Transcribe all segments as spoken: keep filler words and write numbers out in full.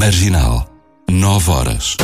Marginal, nove horas.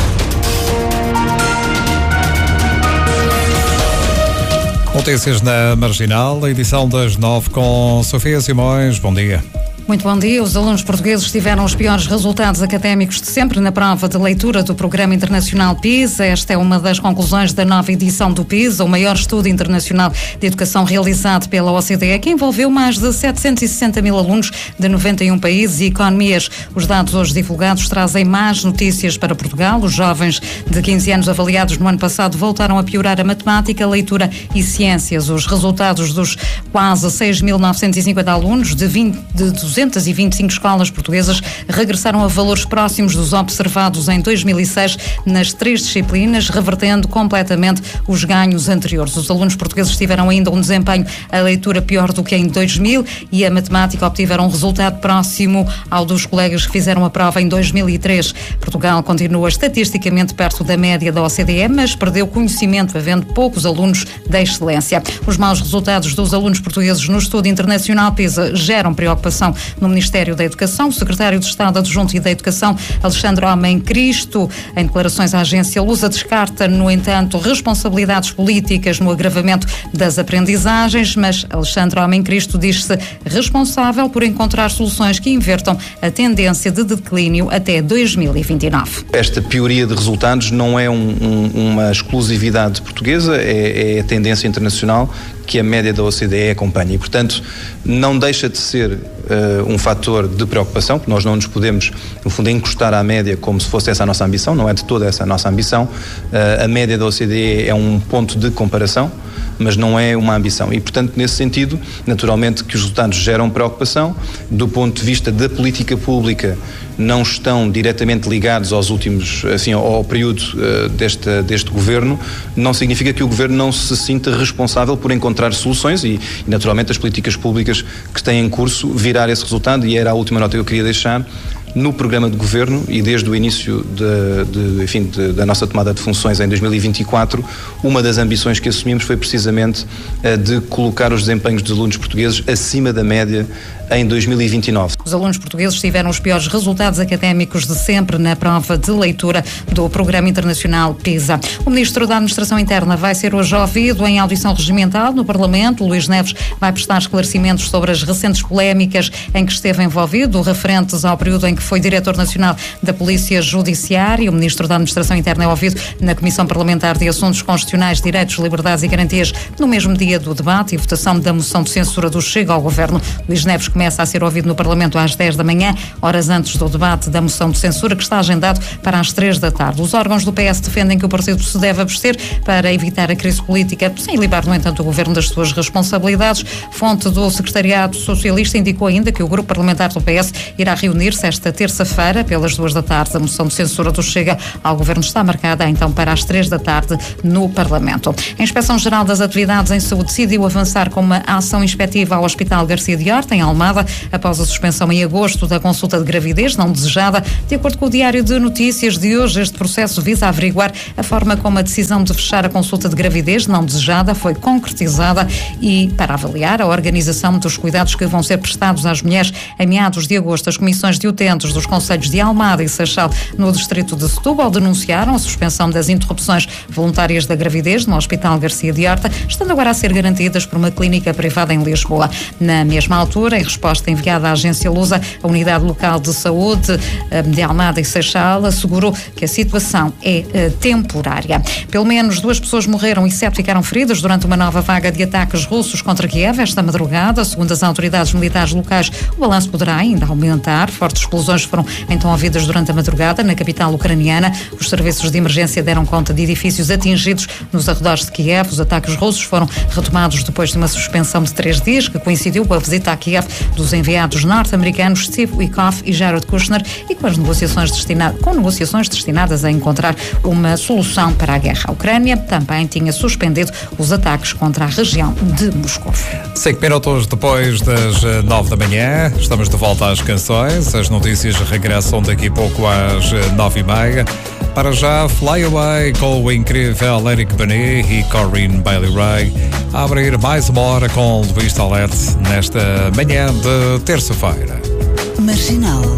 Notícias na Marginal, edição das nove com Sofia Simões. Bom dia. Muito bom dia. Os alunos portugueses tiveram os piores resultados académicos de sempre na prova de leitura do Programa Internacional PISA. Esta é uma das conclusões da nova edição do PISA, o maior estudo internacional de educação realizado pela O C D E, que envolveu mais de setecentos e sessenta mil alunos de noventa e um países e economias. Os dados hoje divulgados trazem más notícias para Portugal. Os jovens de quinze anos avaliados no ano passado voltaram a piorar a matemática, a leitura e ciências. Os resultados dos quase seis mil novecentos e cinquenta alunos de, vinte, de duzentas e vinte e cinco escolas portuguesas regressaram a valores próximos dos observados em dois mil e seis nas três disciplinas, revertendo completamente os ganhos anteriores. Os alunos portugueses tiveram ainda um desempenho a leitura pior do que em dois mil e a matemática obtiveram um resultado próximo ao dos colegas que fizeram a prova em dois mil e três. Portugal continua estatisticamente perto da média da O C D E, mas perdeu conhecimento, havendo poucos alunos da excelência. Os maus resultados dos alunos portugueses no estudo internacional PISA geram preocupação no Ministério da Educação. O secretário de Estado Adjunto e da Educação, Alexandre Homem Cristo, em declarações à agência Lusa, descarta, no entanto, responsabilidades políticas no agravamento das aprendizagens, mas Alexandre Homem Cristo diz-se responsável por encontrar soluções que invertam a tendência de declínio até dois mil e vinte e nove. Esta pioria de resultados não é um, um, uma exclusividade portuguesa, é, é a tendência internacional que a média da O C D E acompanha e, portanto, não deixa de ser uh, um fator de preocupação, porque nós não nos podemos, no fundo, encostar à média como se fosse essa a nossa ambição, não é de toda essa a nossa ambição. Uh, a média da O C D E é um ponto de comparação, mas não é uma ambição. E, portanto, nesse sentido, naturalmente que os resultados geram preocupação. Do ponto de vista da política pública, não estão diretamente ligados aos últimos, assim, ao período uh, deste, deste governo. Não significa que o governo não se sinta responsável por encontrar soluções e, e, naturalmente, as políticas públicas que têm em curso virar esse resultado. E era a última nota que eu queria deixar. No programa de governo e desde o início de, de, enfim, de, da nossa tomada de funções em dois mil e vinte e quatro, uma das ambições que assumimos foi precisamente a de colocar os desempenhos dos alunos portugueses acima da média em dois mil e vinte e nove. Os alunos portugueses tiveram os piores resultados académicos de sempre na prova de leitura do Programa Internacional PISA. O Ministro da Administração Interna vai ser hoje ouvido em audição regimental no Parlamento. Luís Neves vai prestar esclarecimentos sobre as recentes polémicas em que esteve envolvido, referentes ao período em que foi Diretor Nacional da Polícia Judiciária. O Ministro da Administração Interna é ouvido na Comissão Parlamentar de Assuntos Constitucionais, Direitos, Liberdades e Garantias no mesmo dia do debate e votação da moção de censura do Chega ao Governo. Luís Neves começa a ser ouvido no Parlamento às dez da manhã, horas antes do debate da moção de censura, que está agendado para as três da tarde. Os órgãos do P S defendem que o partido se deve abster para evitar a crise política, sem livrar, no entanto, o Governo das suas responsabilidades. Fonte do Secretariado Socialista indicou ainda que o grupo parlamentar do P S irá reunir-se esta terça-feira, pelas duas da tarde. A moção de censura do Chega ao Governo está marcada, então, para as três da tarde no Parlamento. A Inspeção-Geral das Atividades em Saúde decidiu avançar com uma ação inspectiva ao Hospital Garcia de Horta, em Almada, após a suspensão em agosto da consulta de gravidez não desejada. De acordo com o Diário de Notícias de hoje, este processo visa averiguar a forma como a decisão de fechar a consulta de gravidez não desejada foi concretizada e para avaliar a organização dos cuidados que vão ser prestados às mulheres. Em meados de agosto, as comissões de utentes dos concelhos de Almada e Seixal, no distrito de Setúbal, denunciaram a suspensão das interrupções voluntárias da gravidez no Hospital Garcia de Horta, estando agora a ser garantidas por uma clínica privada em Lisboa. Na mesma altura, em resposta enviada à agência Lusa, a Unidade Local de Saúde de Almada e Seixal assegurou que a situação é temporária. Pelo menos duas pessoas morreram e sete ficaram feridas durante uma nova vaga de ataques russos contra Kiev esta madrugada. Segundo as autoridades militares locais, o balanço poderá ainda aumentar. Fortes explosões foram então ouvidas durante a madrugada na capital ucraniana. Os serviços de emergência deram conta de edifícios atingidos nos arredores de Kiev. Os ataques russos foram retomados depois de uma suspensão de três dias que coincidiu com a visita a Kiev dos enviados norte-americanos Steve Witkoff e Jared Kushner e com as negociações destinadas, com negociações destinadas a encontrar uma solução para a guerra. A Ucrânia também tinha suspendido os ataques contra a região de Moscou. Cinco minutos depois das nove da manhã, estamos de volta às canções. As notícias regressam daqui a pouco às nove e meia. Para já, Fly Away com o incrível Eric Bana e Corinne Bailey Rae a abrir mais uma hora com Luís Talete nesta manhã de terça-feira. Marginal,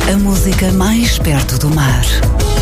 A música mais perto do mar.